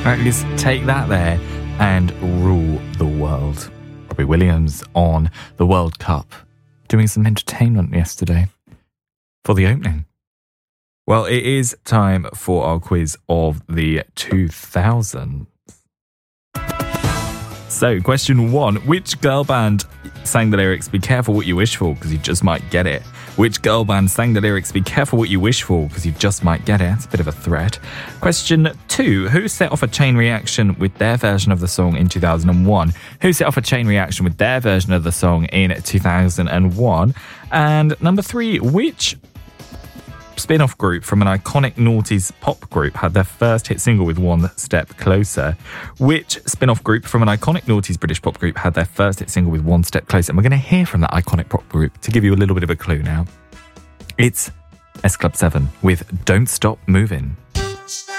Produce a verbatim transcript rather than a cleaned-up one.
Let's take that there and rule the world. Robbie Williams on the World Cup, doing some entertainment yesterday for the opening. Well, it is time for our quiz of the two thousands. So, question one. Which girl band sang the lyrics, "Be careful what you wish for, because you just might get it"? Which girl band sang the lyrics, "Be careful what you wish for, because you just might get it"? It's a bit of a threat. Question two. Who set off a chain reaction with their version of the song in two thousand one? Who set off a chain reaction with their version of the song in two thousand one? And number three. Which spin-off group from an iconic noughties pop group had their first hit single with One Step Closer? Which spin-off group from an iconic noughties British pop group had their first hit single with One Step Closer? And we're going to hear from that iconic pop group to give you a little bit of a clue now. It's S Club seven with Don't Stop Moving.